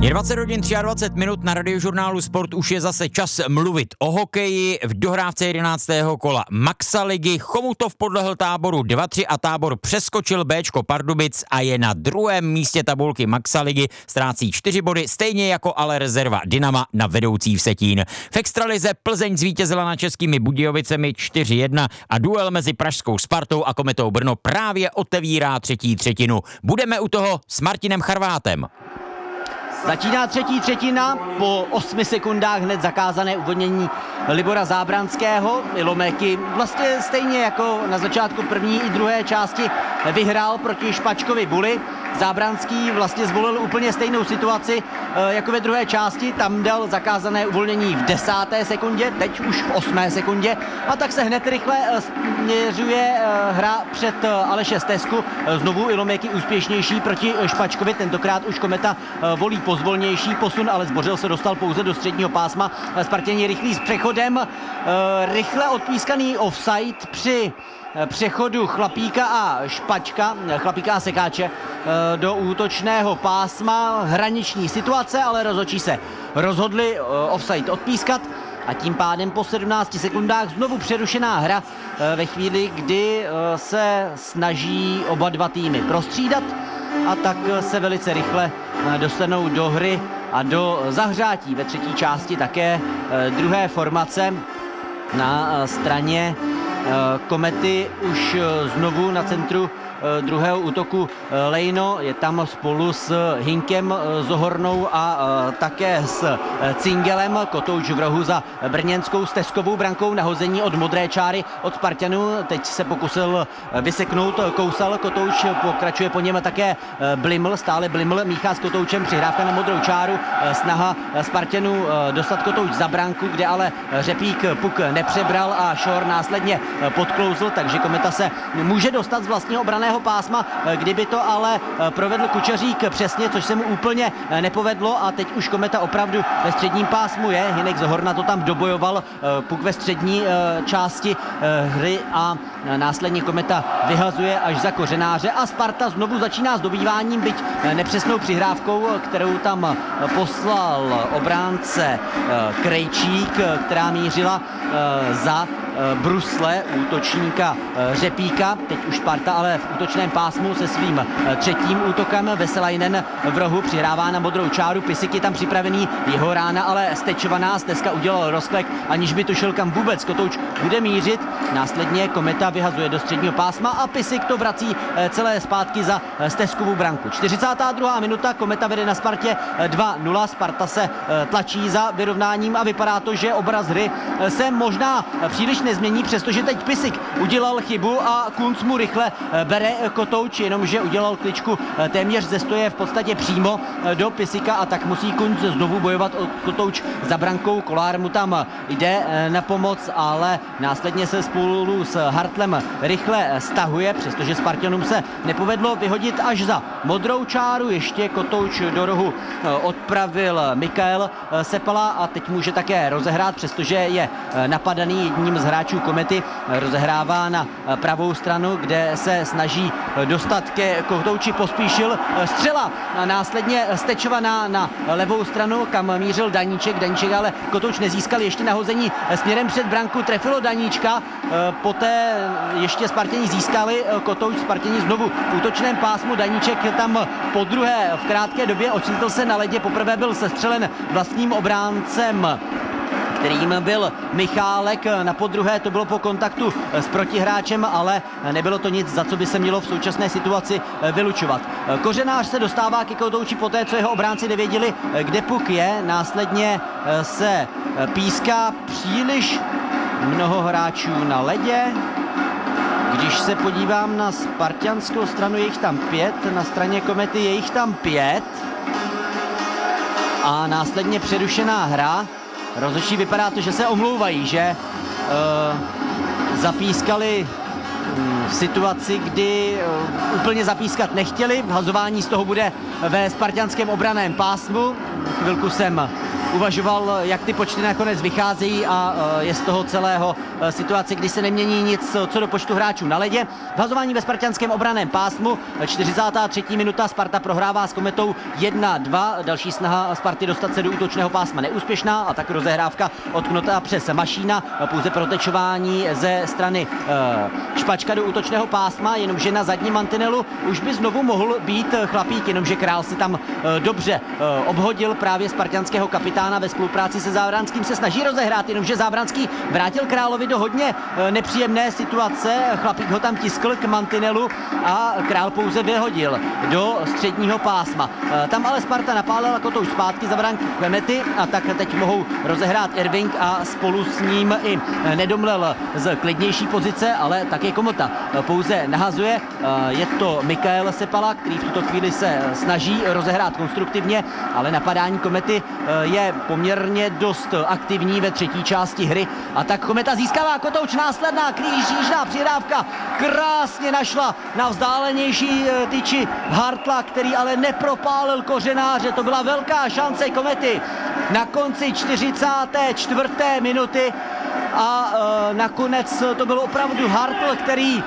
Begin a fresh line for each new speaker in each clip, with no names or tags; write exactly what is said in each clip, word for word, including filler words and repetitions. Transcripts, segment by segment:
Je dvacet hodin dvacet tři minut, na Radiožurnálu Sport už je zase čas mluvit o hokeji. V dohrávce jedenáctého kola Maxa ligy Chomutov podlehl Táboru dva tři a Tábor přeskočil Béčko Pardubic a je na druhém místě tabulky Maxa ligy, ztrácí čtyři body, stejně jako ale rezerva Dynama na vedoucí Vsetín. V extralize Plzeň zvítězila nad Českými Budějovicemi čtyři jedna a duel mezi pražskou Spartou a Kometou Brno právě otevírá třetí třetinu. Budeme u toho s Martinem Charvátem.
Začíná třetí třetina, po osmi sekundách hned zakázané uvolnění Libora Zábranského. Ilomeky vlastně stejně jako na začátku první i druhé části vyhrál proti Špačkovi Buli. Zábranský vlastně zvolil úplně stejnou situaci jako ve druhé části, tam dal zakázané uvolnění v desáté sekundě, teď už v osmé sekundě a tak se hned rychle směřuje hra před Aleše Stesku. Znovu Ilomeky úspěšnější proti Špačkovi, tentokrát už Kometa volí pozvolnější posun, ale Zbořil se dostal pouze do středního pásma. Spartěni rychlý s přechodem, rychle odpískaný offside při přechodu Chlapíka a Špačka, Chlapíka a Sekáče do útočného pásma. Hraniční situace, ale rozhodčí se rozhodli offside odpískat a tím pádem po sedmnácti sekundách znovu přerušená hra ve chvíli, kdy se snaží oba dva týmy prostřídat a tak se velice rychle dostanou do hry a do zahřátí ve třetí části také druhé formace na straně Komety. Už znovu na centru druhého útoku Lejno je tam spolu s Hinkem Zohornou a také s Cingelem. Kotouč v rohu za brněnskou Steskovou brankou, nahození od modré čáry od Spartanů. Teď se pokusil vyseknout Kousal, Kotouč pokračuje po něm také Bliml, stále Bliml míchá s Kotoučem, přihrávka na modrou čáru, snaha Spartanů dostat Kotouč za branku, kde ale Řepík puk nepřebral a Šor následně podklouzl, takže Kometa se může dostat z vlastního obranného pásma, kdyby to ale provedl Kučeřík přesně, což se mu úplně nepovedlo a teď už Kometa opravdu ve středním pásmu je. Hinek Zohorna to tam dobojoval, puk ve střední části hry a následně Kometa vyhazuje až za kořenáře a Sparta znovu začíná s dobýváním, byť nepřesnou přihrávkou, kterou tam poslal obránce Krejčík, která mířila za brusle útočníka Řepíka. Teď už Sparta ale v útočném pásmu se svým třetím útokem. Veselainen v rohu přihrává na modrou čáru, Pisik je tam připravený, jeho rána ale stečovaná, Steska udělal rozklek, aniž by tušil, kam vůbec Kotouč bude mířit. Následně Kometa vyhazuje do středního pásma a Pisik to vrací celé zpátky za Steskovou branku. čtyřicátá druhá minuta, Kometa vede na Spartě dva nula, Sparta se tlačí za vyrovnáním a vypadá to, že obraz hry se možná příliš nezmění, přestože teď Pisik udělal chybu a Kunc mu rychle bere Kotouč, jenomže udělal kličku téměř ze stoje v podstatě přímo do Pisika a tak musí Kunc znovu bojovat o Kotouč za brankou. Kolár mu tam jde na pomoc, ale následně se spolu s Hartlem rychle stahuje, přestože Spartanům se nepovedlo vyhodit až za modrou čáru. Ještě Kotouč do rohu odpravil Mikael Sepala a teď může také rozehrát, přestože je napadaný jedním z hráčů Komety, rozehrává na pravou stranu, kde se snaží dostat ke Kotouči, Pospíšil, střela následně stečovaná na levou stranu, kam mířil Daníček, Daníček ale Kotouč nezískal, ještě nahození směrem před branku, trefilo Daníčka, poté ještě Spartěni získali Kotouč, Spartěni znovu v útočném pásmu, Daníček tam po druhé v krátké době ocitl se na ledě, poprvé byl sestřelen vlastním obráncem, kterým byl Michálek, na podruhé to bylo po kontaktu s protihráčem, ale nebylo to nic, za co by se mělo v současné situaci vylučovat. Kořenář se dostává ke Kotouči poté, co jeho obránci nevěděli, kde puk je, následně se píská příliš mnoho hráčů na ledě. Když se podívám na spartianskou stranu, je jich tam pět, na straně Komety je jich tam pět a následně přerušená hra. Rozhodčí vypadá to, že se omlouvají, že uh, zapískali um, v situaci, kdy uh, úplně zapískat nechtěli. Hazování z toho bude ve spartianském obranném pásmu. Chvilku jsem uvažoval, jak ty počty nakonec vycházejí a je z toho celého situace, kdy se nemění nic co do počtu hráčů na ledě. Vhazování ve spartanském obraném pásmu, čtyřicátá třetí minuta, Sparta prohrává s Kometou jedna dva, další snaha Sparty dostat se do útočného pásma neúspěšná a tak rozehrávka odknutá přes Mašína, pouze protečování ze strany Špačka do útočného pásma, jenomže na zadním mantinelu už by znovu mohl být Chlapík, jenomže Král si tam dobře obhodil právě spartanského kapitána ve spolupráci se Zábranským, se snaží rozehrát, jenomže Zábranský vrátil Královi do hodně nepříjemné situace, Chlapík ho tam tiskl k mantinelu a Král pouze vyhodil do středního pásma. Tam ale Sparta napálila Kotouč zpátky za branku Komety a tak teď mohou rozehrát Irving a spolu s ním i Nedomlel z klidnější pozice, ale taky Kometa pouze nahazuje. Je to Mikael Sepala, který v tuto chvíli se snaží rozehrát konstruktivně, ale napadání Komety je poměrně dost aktivní ve třetí části hry a tak Kometa získává Kotouč, následná křížná přihrávka krásně našla na vzdálenější tyči Hartla, který ale nepropálil Kořenáře. To byla velká šance Komety na konci čtyřicáté čtvrté minuty a e, nakonec to byl opravdu Hartl, který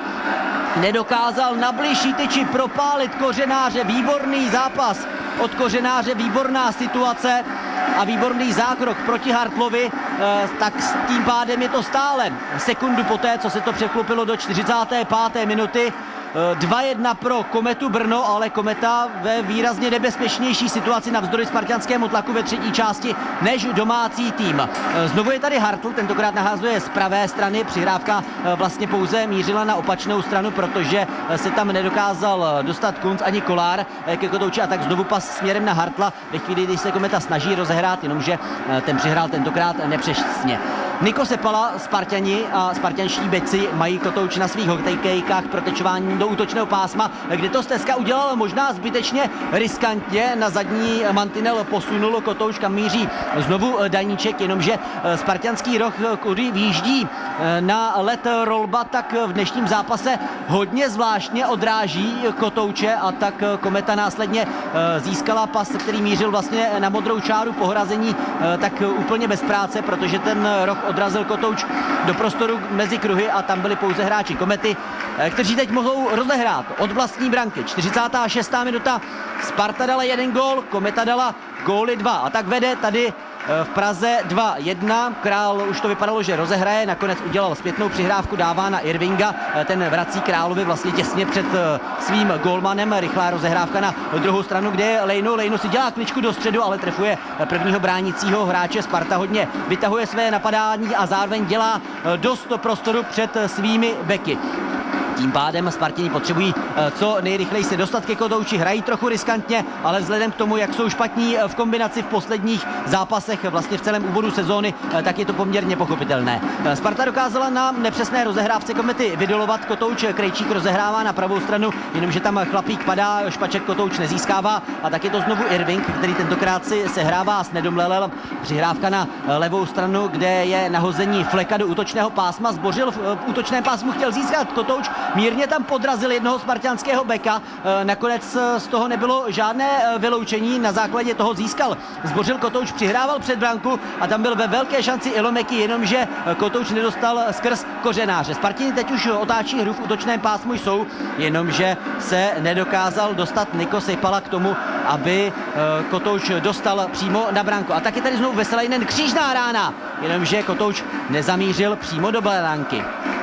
nedokázal na bližší tyči propálit Kořenáře. Výborný zápas od Kořenáře, výborná situace a výborný zákrok proti Hartlovi, e, tak s tím pádem je to stále sekundu poté, co se to překlopilo do čtyřicáté páté minuty. dva jedna pro Kometu Brno, ale Kometa ve výrazně nebezpečnější situaci navzdory spartanskému tlaku ve třetí části než domácí tým. Znovu je tady Hartl, tentokrát nahazuje z pravé strany, přihrávka vlastně pouze mířila na opačnou stranu, protože se tam nedokázal dostat Kunc ani Kolár ke Kotouči a tak znovu pas směrem na Hartla ve chvíli, když se Kometa snaží rozehrát, jenomže ten přihrál tentokrát nepřesně. Niko Sepala, Spartani a spartanští beci mají Kotouč na svých hokejkách protečování do útočného pásma, kde to Stezka udělal možná zbytečně riskantně, na zadní mantinel posunul Kotouč, kam míří znovu Daníček, jenomže spartanský roh, kudy výjíždí na let Rolba, tak v dnešním zápase hodně zvláštně odráží Kotouče a tak Kometa následně získala pas, který mířil vlastně na modrou čáru pohrazení, tak úplně bez práce, protože ten roh odrazil Kotouč do prostoru mezi kruhy a tam byli pouze hráči Komety, kteří teď mohou rozehrát od vlastní branky. čtyřicátá šestá minuta, Sparta dala jeden gól, Kometa dala góly dva a tak vede tady v Praze dva jedna. Král už to vypadalo, že rozehraje, nakonec udělal zpětnou přihrávku, dává na Irvinga, ten vrací Královi vlastně těsně před svým gólmanem, rychlá rozehrávka na druhou stranu, kde je Lejno, Lejno si dělá kličku do středu, ale trefuje prvního bránícího hráče. Sparta hodně vytahuje své napadání a zároveň dělá dost prostoru před svými beky. Tím pádem Spartani potřebují co nejrychleji se dostat ke Kotouči, hrají trochu riskantně, ale vzhledem k tomu, jak jsou špatní v kombinaci v posledních zápasech, vlastně v celém úvodu sezóny, tak je to poměrně pochopitelné. Sparta dokázala na nepřesné rozehrávce Komety vydolovat, Kotouč Krejčík rozehrává na pravou stranu, jenomže tam Chlapík padá, Špaček Kotouč nezískává a tak je to znovu Irving, který tentokrát si sehrává s Nedomlelem. Přihrávka na levou stranu, kde je nahození Fleka do útočného pásma, zbořil v útočném pásmu, chtěl získat Kotouč, mírně tam podrazil jednoho spartanského beka, nakonec z toho nebylo žádné vyloučení, na základě toho získal. Zbořil Kotouč, přihrával před branku a tam byl ve velké šanci Ilomeky, jenomže Kotouč nedostal skrz Kořenáře. Spartani teď už otáčí hru v útočném pásmu jsou, jenomže se nedokázal dostat Niko Sepala k tomu, aby Kotouč dostal přímo na branku. A taky tady znovu Veselejnen, křížná rána, jenomže Kotouč nezamířil přímo do branky.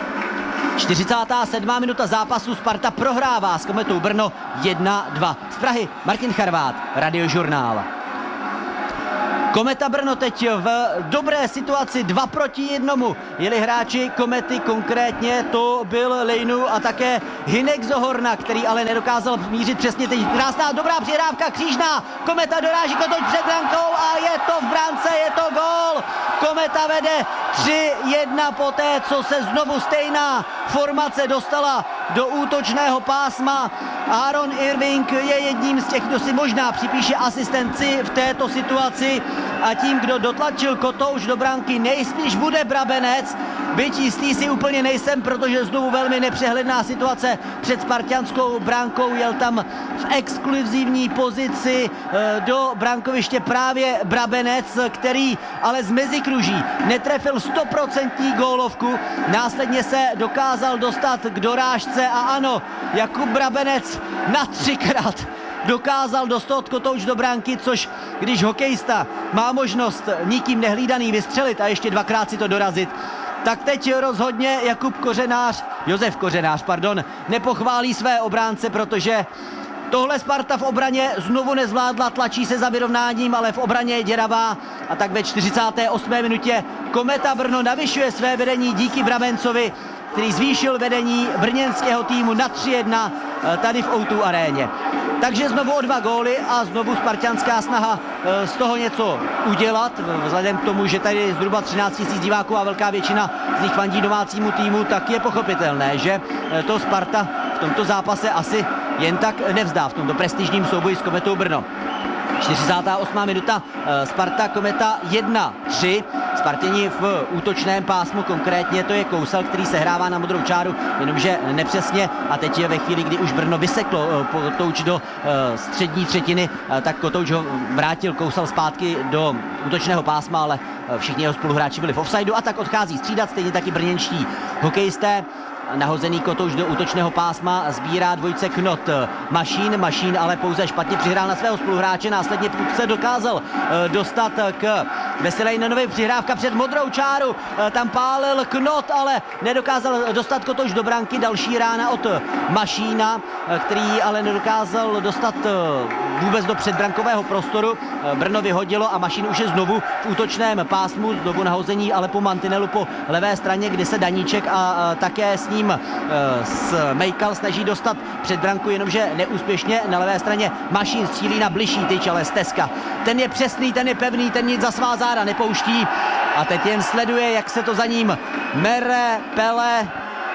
čtyřicátá sedmá minuta zápasu, Sparta prohrává s Kometou Brno jedna dva. Z Prahy Martin Charvát, Radiožurnál. Kometa Brno teď v dobré situaci, dva proti jednomu. Jeli hráči Komety, konkrétně to byl Lejnu a také Hinek Zohorna, který ale nedokázal mířit přesně. Teď krásná dobrá přihrávka, křížná, Kometa doráží Kotouč před brankou a je to v brance, je to gól. Kometa vede tři jedna poté, co se znovu stejná formace dostala do útočného pásma. Aaron Irving je jedním z těch, kdo si možná připíše asistenci v této situaci a tím, kdo dotlačil Kotouč do branky, nejspíš bude Brabenec, byť jistý si úplně nejsem, protože znovu velmi nepřehledná situace před spartianskou bránkou, jel tam v exkluzivní pozici do brankoviště právě Brabenec, který ale z mezikruží netrefil stoprocentní gólovku, následně se dokázal dostat k dorážce a ano, Jakub Brabenec na třikrát dokázal dostat kotouč do branky, což když hokejista má možnost nikým nehlídaný vystřelit a ještě dvakrát si to dorazit, tak teď rozhodně Jakub Kořenář, Josef Kořenář, pardon, nepochválí své obránce, protože tohle Sparta v obraně znovu nezvládla, tlačí se za vyrovnáním, ale v obraně je děravá a tak ve čtyřicáté osmé minutě Kometa Brno navyšuje své vedení díky Brabencovi, který zvýšil vedení brněnského týmu na tři jedna tady v ó dva aréně. Takže znovu o dva góly a znovu spartianská snaha z toho něco udělat. Vzhledem k tomu, že tady zhruba třináct tisíc diváků a velká většina z nich fandí domácímu týmu, tak je pochopitelné, že to Sparta v tomto zápase asi jen tak nevzdá v tomto prestižním souboji s Kometou Brno. čtyřicátá osmá minuta, Sparta Kometa jedna tři. Spartěni v útočném pásmu, konkrétně to je Kousal, který sehrává na modrou čáru, jenomže nepřesně a teď je ve chvíli, kdy už Brno vyseklo kotouč do střední třetiny, tak kotouč ho vrátil Kousal zpátky do útočného pásma, ale všichni jeho spoluhráči byli v offsideu a tak odchází střídat, stejně taky brněnští hokejisté. Nahozený kotouč do útočného pásma sbírá dvojce Knot Mašín, Mašín ale pouze špatně přihrál na svého spoluhráče, následně se dokázal dostat k Veselejnovi, přihrávka před modrou čáru, tam pálil Knot, ale nedokázal dostat kotouč do branky, další rána od Mašína, který ale nedokázal dostat vůbec do předbrankového prostoru, Brno vyhodilo a Mašín už je znovu v útočném pásmu, znovu nahození, ale po mantinelu po levé straně, kdy se Daníček a také s ním Smejkal snaží dostat před branku, jenomže neúspěšně. Na levé straně Mašín střílí na bližší tyč, ale Stezka. Ten je přesný, ten je pevný, ten nic za svá záda nepouští a teď jen sleduje, jak se to za ním mere, pele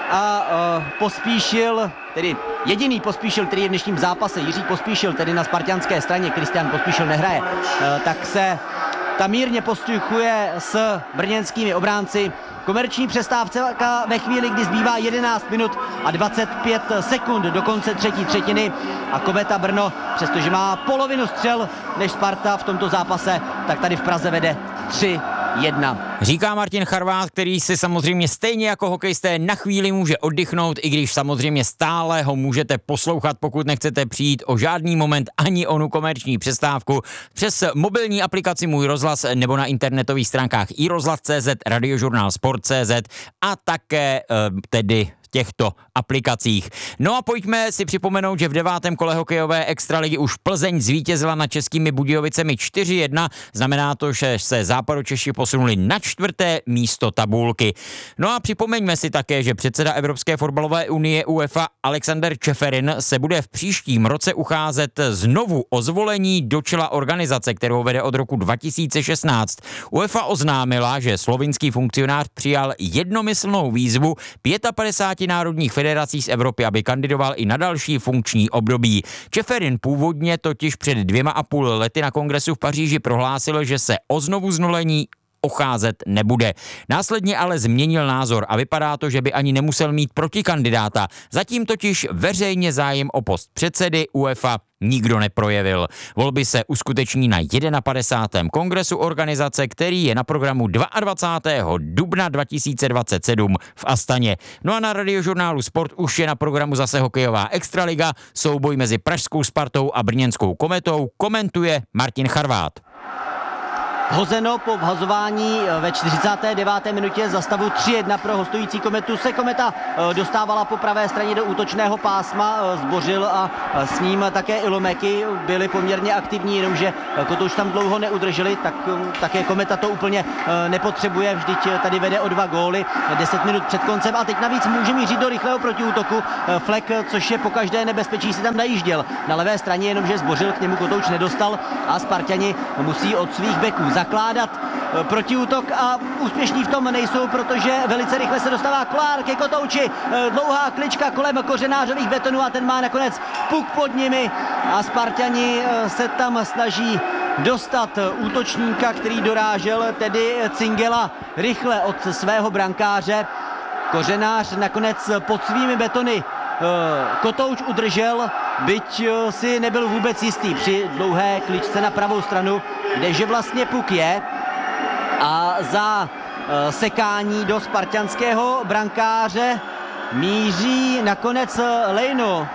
a uh, Pospíšil, tedy jediný Pospíšil, který je v dnešním zápase, Jiří Pospíšil, tedy na spartianské straně, Kristian Pospíšil nehraje, uh, tak se tam mírně postuchuje s brněnskými obránci. Komerční přestávka ve chvíli, kdy zbývá jedenáct minut a dvacet pět sekund do konce třetí třetiny a Kometa Brno, přestože má polovinu střel než Sparta v tomto zápase, tak tady v Praze vede tři jedna.
Říká Martin Charvát, který si samozřejmě stejně jako hokejisté na chvíli může oddychnout, i když samozřejmě stále ho můžete poslouchat, pokud nechcete přijít o žádný moment ani onu komerční přestávku přes mobilní aplikaci Můj rozhlas nebo na internetových stránkách i rozhlas tečka cé zet, radiožurnál sport tečka cé zet a také tedy těchto aplikacích. No a pojďme si připomenout, že v devátém kole hokejové extraligy už Plzeň zvítězila nad Českými Budějovicemi čtyři jedna. Znamená to, že se Západočeši posunuli na čtvrté místo tabulky. No a připomeňme si také, že předseda Evropské fotbalové unie UEFA Alexander Čeferin se bude v příštím roce ucházet znovu o zvolení do čela organizace, kterou vede od roku dva tisíce šestnáct. UEFA oznámila, že slovinský funkcionář přijal jednomyslnou výzvu padesát pět národních federací z Evropy, aby kandidoval i na další funkční období. Čeferin původně totiž před dvěma a půl lety na kongresu v Paříži prohlásil, že se o znovu znolení ucházet nebude. Následně ale změnil názor a vypadá to, že by ani nemusel mít protikandidáta. Zatím totiž veřejně zájem o post předsedy UEFA nikdo neprojevil. Volby se uskuteční na padesátém prvním kongresu organizace, který je na programu dvacátého druhého dubna dva tisíce dvacet sedm v Astaně. No a na radiožurnálu Sport už je na programu zase hokejová extraliga. Souboj mezi pražskou Spartou a brněnskou Kometou komentuje Martin Charvát.
Hozeno po vhazování ve čtyřicáté deváté minutě za stavu tři jedna pro hostující Kometu se Kometa dostávala po pravé straně do útočného pásma, Zbořil a s ním také Ilomeky byli poměrně aktivní, jenomže kotouč tam dlouho neudrželi, tak také Kometa to úplně nepotřebuje, vždyť tady vede o dva góly, deset minut před koncem a teď navíc může mířit do rychlého protiútoku. Flek, což je pokaždé nebezpečí, si tam najížděl na levé straně, jenomže Zbořil k němu kotouč nedostal a Sparťani musí od svých beků zakládat protiútok a úspěšní v tom nejsou, protože velice rychle se dostává Klár ke kotouči, dlouhá klička kolem Kořenářových betonů a ten má nakonec puk pod nimi a Sparťani se tam snaží dostat útočníka, který dorážel, tedy Cingela, rychle od svého brankáře. Kořenář nakonec pod svými betony Kotouč udržel, byť si nebyl vůbec jistý při dlouhé kličce na pravou stranu, kdeže vlastně puk je. A za sekání do spartanského brankáře míří nakonec Lejno,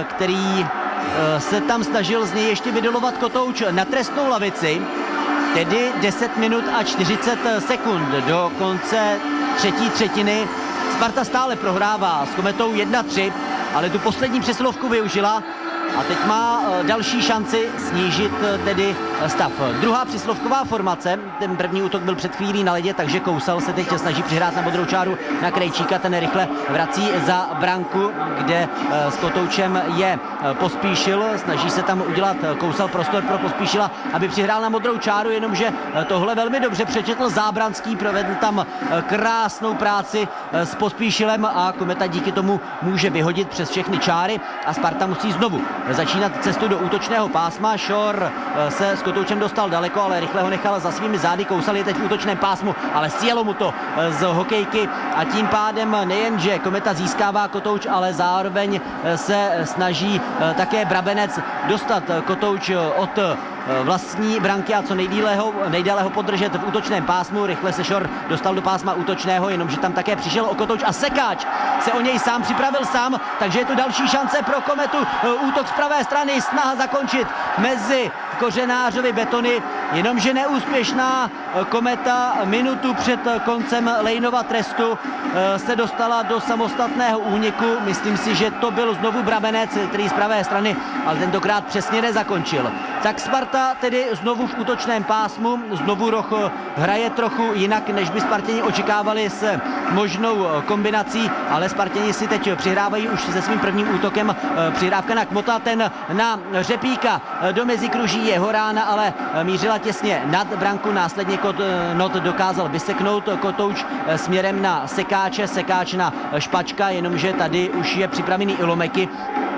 který se tam snažil z něj ještě vydolovat Kotouč na trestnou lavici. Tedy deset minut a čtyřicet sekund do konce třetí třetiny. Sparta stále prohrává s Kometou jedna tři, ale tu poslední přesilovku využila a teď má další šanci snížit tedy stav. Druhá přesilovková formace, ten první útok byl před chvílí na ledě, takže Kousal se teď snaží přihrát na modrou čáru na Krejčíka, ten rychle vrací za branku, kde s Kotoučem je Pospíšil, snaží se tam udělat Kousal prostor pro Pospíšila, aby přihrál na modrou čáru, jenomže tohle velmi dobře přečetl Zábranský, provedl tam krásnou práci s Pospíšilem a Kometa díky tomu může vyhodit přes všechny čáry a Sparta musí znovu začínat cestu do útočného pásma. Šor se s Kotoučem dostal daleko, ale rychle ho nechal za svými zády. Kousal je teď v útočném pásmu, ale sjelo mu to z hokejky a tím pádem nejenže Kometa získává Kotouč, ale zároveň se snaží také Brabenec dostat Kotouč od vlastní branky a co nejdéle ho, nejdéle ho podržet v útočném pásmu. Rychle se Šor dostal do pásma útočného, jenomže tam také přišel o Kotouč a Sekáč se o něj sám připravil sám, takže je tu další šance pro Kometu. Útok z pravé strany, snaha zakončit mezi Kořenářovi betony, jenomže neúspěšná. Kometa minutu před koncem Lejnova trestu se dostala do samostatného úniku. Myslím si, že to byl znovu Brabenec, který z pravé strany, ale tentokrát přesně nezakončil. Tak Sparta tedy znovu v útočném pásmu, znovu Roch hraje trochu jinak, než by Spartěni očekávali s možnou kombinací, ale Spartěni si teď přihrávají už se svým prvním útokem. Přihrávka na Kmota, ten na Řepíka do mezikruží je Horána, ale mířila těsně nad branku, následně Not dokázal vyseknout Kotouč směrem na Sekáče, Sekáč na Špačka, jenomže tady už je připravený Ilomeky,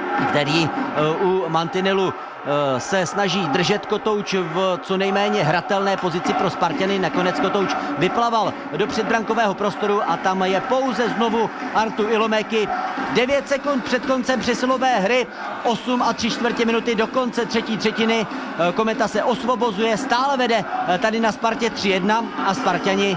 který u mantinelu se snaží držet Kotouč v co nejméně hratelné pozici pro Spartany. Nakonec Kotouč vyplaval do předbrankového prostoru a tam je pouze znovu Artu Ilomeky. devět sekund před koncem přesilové hry, osm a tři čtvrtě minuty do konce třetí třetiny. Kometa se osvobozuje, stále vede tady na Spartě tři jedna a Sparťani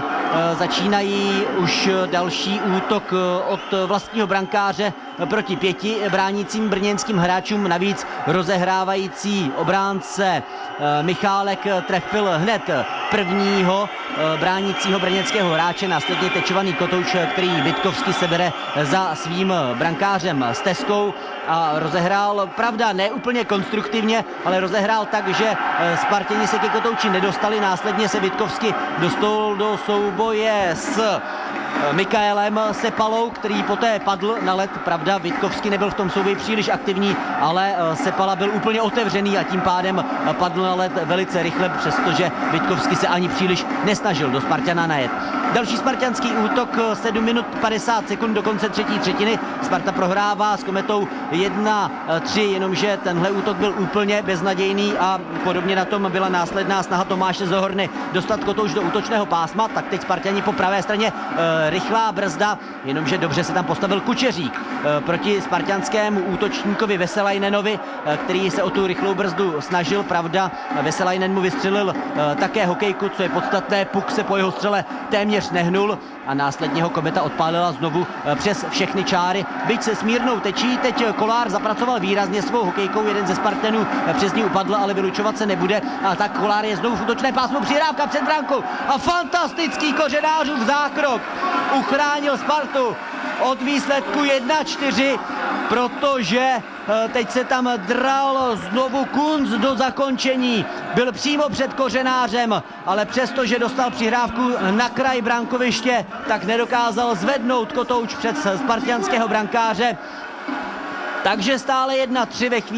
začínají už další útok od vlastního brankáře proti pěti bránícím brněnským hráčům. Navíc rozehrávající obránce Michálek trefil hned prvního bránícího brněnského hráče, následně tečovaný Kotouč, který Vitkovsky sebere za svým brankářem Steskou a rozehrál, pravda, ne úplně konstruktivně, ale rozehrál tak, že Spartěni se ke Kotouči nedostali, následně se Vitkovsky dostal do souboje s Mikaelem Sepalou, který poté padl na led. Pravda, Vitkovsky nebyl v tom souboji příliš aktivní, ale Sepala byl úplně otevřený a tím pádem padl na led velice rychle, přestože Vitkovsky se ani příliš nesnažil do Spartana najet. Další spartanský útok, sedm minut padesát sekund do konce třetí třetiny. Sparta prohrává s Kometou jedna tři, jenomže tenhle útok byl úplně beznadějný a podobně na tom byla následná snaha Tomáše Zohorny dostat Kotouč do útočného pásma. Tak teď Spartani po pravé straně e, rychlá brzda, jenomže dobře se tam postavil Kučeřík e, proti spartanskému útočníkovi Veselajnenovi, e, který se o tu rychlou brzdu snažil. Pravda, Veselajnen mu vystřelil e, také hokejku, co je podstatné, puk se po jeho střele téměř nehnul a následně ho Kometa odpálila znovu přes všechny čáry. Byť se s mírnou tečí, teď Kolár zapracoval výrazně svou hokejkou, jeden ze Spartanů přes ní upadl, ale vylučovat se nebude. A tak Kolár je znovu v útočné pásmu, přihrávka před brankou a fantastický Kořenářův zákrok uchránil Spartu od výsledku jedna čtyři, protože teď se tam dral znovu Kunc do zakončení. Byl přímo před Kořenářem, ale přesto, že dostal přihrávku na kraj brankoviště, tak nedokázal zvednout Kotouč před spartanského brankáře. Takže stále jedna tři ve chvíli